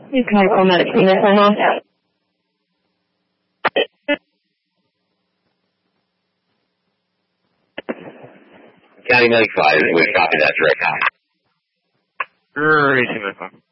You can call medic from this one. County Medic 5, we copy that direct high. Racing with one.